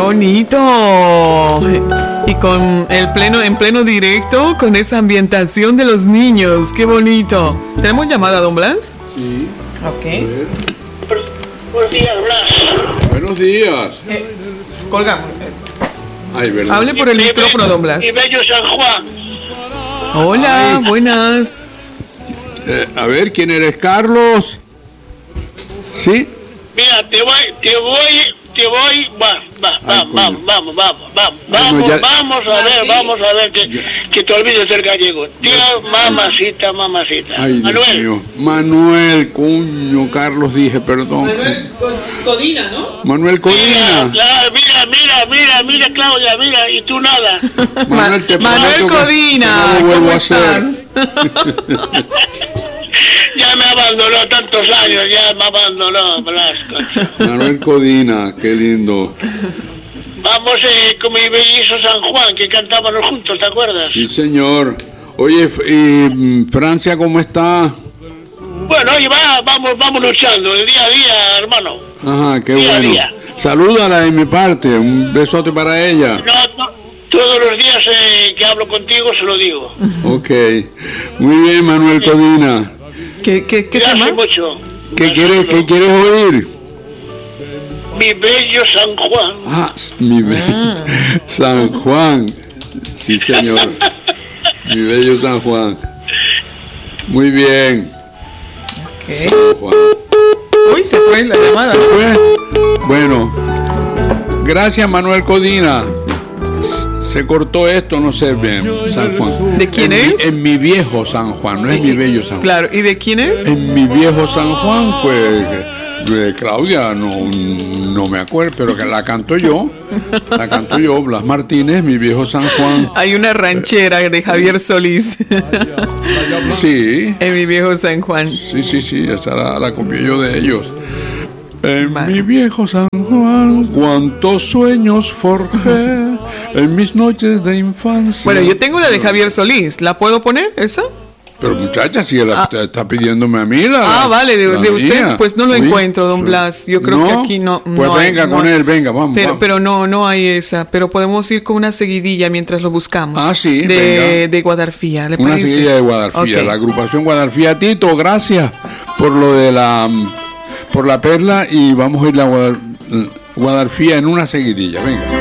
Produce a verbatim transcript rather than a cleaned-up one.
bonito! Y con el pleno, en pleno directo, con esa ambientación de los niños. ¡Qué bonito! ¿Tenemos llamada, don Blas? Sí. Ok. Buenos días, Blas. Buenos días. Eh, colgamos. Ay, verdad. Hable por el Y- y- micrófono, don Blas. Y Bello San Juan. Hola, Ay. buenas. Eh, a ver, ¿quién eres, Carlos? ¿Sí? Mira, te voy, te voy, te voy, va, va, Ay, va, coño. vamos, vamos, vamos, vamos, Bueno, vamos, ya- vamos a ver, vamos a ver que, Ya. que te olvides del gallego. Tío, mamacita, mamacita. Ay, Dios Manuel, mío. Manuel, coño, Carlos dije, perdón. Codina, ¿no? Manuel mira, Codina. claro, mira, mira, mira, mira, Claudia, mira, y tú nada. Manuel, te Manuel prometo que- Codina, que no lo vuelvo ¿cómo a hacer. estás? Ya me abandonó tantos años, ya me abandonó, Blasco. Manuel Codina, qué lindo. Vamos eh, con mi bellizo San Juan, que cantábamos juntos, ¿te acuerdas? Sí, señor. Oye, F- y mm, Francia, ¿cómo está? Bueno, oye, va, vamos, vamos luchando, el día a día, hermano. Ajá, qué Día a bueno. día. Salúdala de mi parte, un besote para ella. No, no, todos los días eh, que hablo contigo se lo digo. Ok. Muy bien, Manuel Codina. ¿Qué, qué, qué Gracias tema? mucho. ¿Qué quieres, qué quieres oír? Mi bello San Juan. Ah, mi bello San Juan. Sí, señor. Mi bello San Juan. Muy bien. ¿Qué? San Juan. Uy, se fue la llamada. ¿Se fue? Bueno. Gracias, Manuel Codina. S- Se cortó esto, no sé bien. San Juan. ¿De quién En mi- es? En mi viejo San Juan, no es mi bello San Juan. Claro, ¿y de quién es? En mi viejo San Juan, pues, eh, Claudia, no, no me acuerdo, pero que la canto yo. La canto yo, Blas Martínez, mi viejo San Juan. Hay una ranchera de Javier Solís Sí, en mi viejo San Juan. sí, sí, sí, esa la, la copié yo de ellos. En Vale. mi viejo San Juan, cuántos sueños forjé en mis noches de infancia. Bueno, yo tengo la de Javier Solís. ¿La puedo poner, esa? Pero muchacha, si él Ah. está, está pidiéndome a mí la. Ah, vale, de, la de usted, mía. pues no lo Uy, encuentro, don Blas. Yo creo ¿no? que aquí no. Pues no hay- venga no con hay. él, venga, vamos. Pero, vamos. pero no, no hay esa. Pero podemos ir con una seguidilla mientras lo buscamos. Ah, sí, De, venga. de Guadarfía, ¿le Una parece? seguida de Guadarfía, Ok. la agrupación Guadarfía. Tito, gracias por lo de la por la perla y vamos a ir a Guadar- Guadarfía en una seguidilla, venga.